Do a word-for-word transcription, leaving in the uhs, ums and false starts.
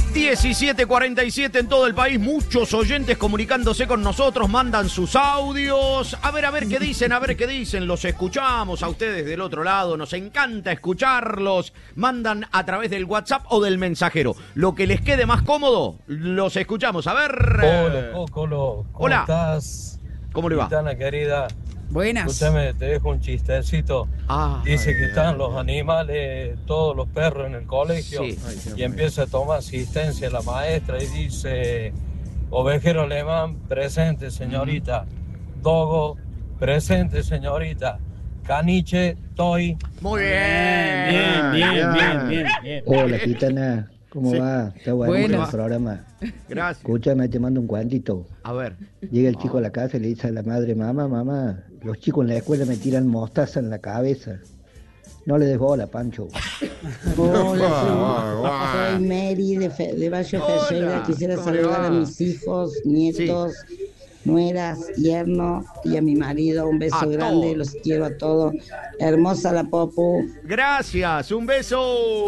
diecisiete cuarenta y siete en todo el país, muchos oyentes comunicándose con nosotros, mandan sus audios. A ver, a ver qué dicen, a ver qué dicen. Los escuchamos a ustedes del otro lado, nos encanta escucharlos. Mandan a través del WhatsApp o del mensajero. Lo que les quede más cómodo, los escuchamos. A ver. Hola, Cócolo. ¿Cómo Hola. estás? ¿Cómo le va? Gitana querida. Buenas. Escúchame, te dejo un chistecito. Ah, Dice ay, que ay, están ay. los animales, todos los perros en el colegio, Sí. y empieza a tomar asistencia la maestra y dice: ovejero alemán, presente señorita. Dogo, presente señorita. Caniche, toy. Muy bien. Bien, bien, bien, bien, bien. Hola, Gitana. ¿Cómo Sí. va? Está bueno el Buenas. programa. Gracias. Escúchame, te mando un cuantito. A ver. Llega el chico a la casa y le dice a la madre: mamá, mamá, los chicos en la escuela me tiran mostaza en la cabeza. No le des bola, Pancho. Hola, soy Mary de, Fe- de Valle Hola, Ferreira. Quisiera ¿cómo le saludar va? a mis hijos, nietos, nueras, yerno y a mi marido. Un beso A grande, todos. los quiero a todos. Hermosa la Popu. Gracias, un beso.